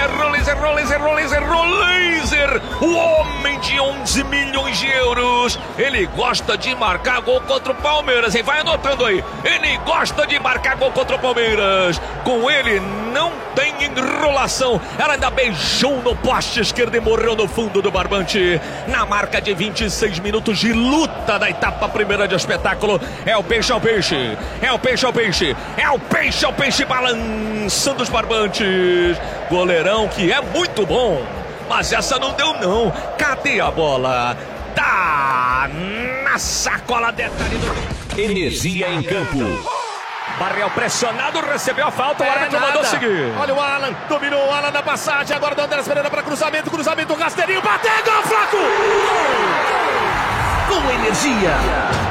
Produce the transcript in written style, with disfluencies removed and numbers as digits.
Laser, o homem de 11 milhões de euros. Ele gosta de marcar gol contra o Palmeiras, hein? Vai anotando aí. Ele gosta de marcar gol contra o Palmeiras. Com ele não tem enrolação. Ela ainda beijou no poste esquerdo e morreu no fundo do barbante. Na marca de 26 minutos de luta da etapa primeira de espetáculo. É o peixe ao peixe. É o peixe ao peixe. É o peixe ao peixe balançando os barbantes. Goleirão que é muito bom. Mas essa não deu não. Cadê a bola? Tá na sacola, detalhe do... Energia em campo. Barriel pressionado, recebeu a falta, o árbitro mandou seguir. Olha o Alan, dominou o Alan na passagem, agora do Andrés Pereira para cruzamento, Rasteirinho, bateu, gol, Flaco! Com energia.